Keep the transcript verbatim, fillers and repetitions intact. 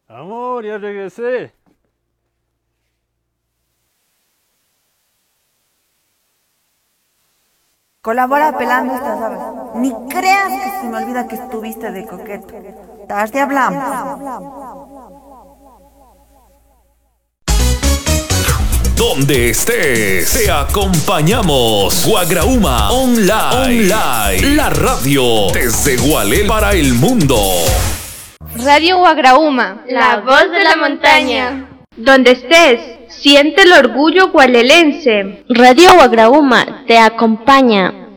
Amor, ya regresé. Colabora pelando estas aves. Ni creas que se me olvida que estuviste de coqueto. Tarde hablamos. Donde estés, te acompañamos. Guagrauma Online. Online. La radio desde Gualel para el mundo. Radio Guagrauma, la voz de la montaña. Donde estés, siente el orgullo gualelense. Radio Guagrauma te acompaña.